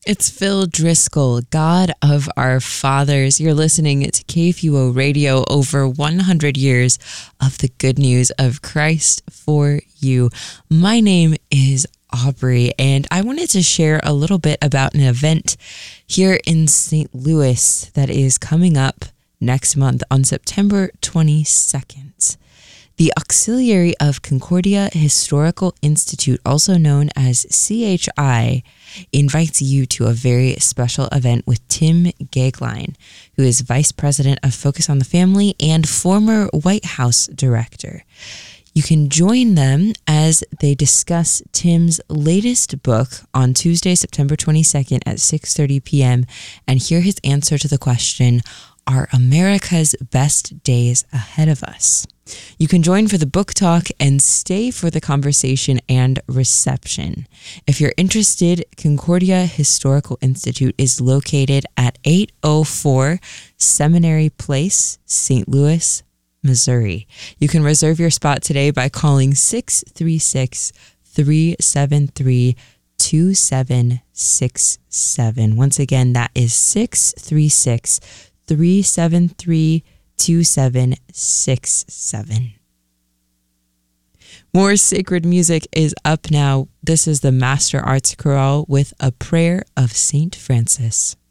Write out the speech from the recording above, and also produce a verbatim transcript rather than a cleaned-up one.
It's Phil Driscoll, God of our fathers. You're listening to K F U O Radio, over one hundred years of the good news of Christ for you. My name is Aubrey, and I wanted to share a little bit about an event here in Saint Louis that is coming up next month on September twenty-second. The Auxiliary of Concordia Historical Institute, also known as C H I, invites you to a very special event with Tim Gagline, who is Vice President of Focus on the Family and former White House Director. You can join them as they discuss Tim's latest book on Tuesday, September twenty-second at six thirty p.m. and hear his answer to the question, are America's best days ahead of us? You can join for the book talk and stay for the conversation and reception. If you're interested, Concordia Historical Institute is located at eight oh four Seminary Place, Saint Louis, Missouri. You can reserve your spot today by calling six three six, three seven three, two seven six seven. Once again, that is six three six, three seven three, two seven six seven. More sacred music is up now. This is the Master Arts Chorale with A Prayer of Saint Francis.